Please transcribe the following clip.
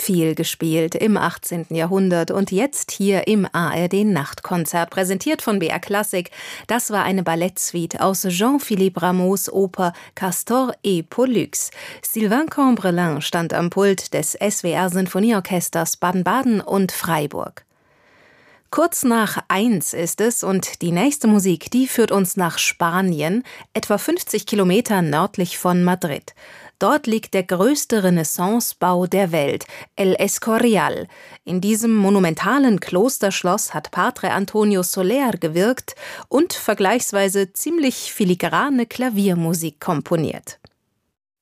viel gespielt im 18. Jahrhundert und jetzt hier im ARD-Nachtkonzert, präsentiert von BR Classic. Das war eine Ballettsuite aus Jean-Philippe Rameaus Oper Castor et Pollux. Sylvain Cambrelin stand am Pult des SWR-Sinfonieorchesters Baden-Baden und Freiburg. Kurz nach 1 ist es und die nächste Musik, die führt uns nach Spanien, etwa 50 Kilometer nördlich von Madrid. Dort liegt der größte Renaissancebau der Welt, El Escorial. In diesem monumentalen Klosterschloss hat Padre Antonio Soler gewirkt und vergleichsweise ziemlich filigrane Klaviermusik komponiert.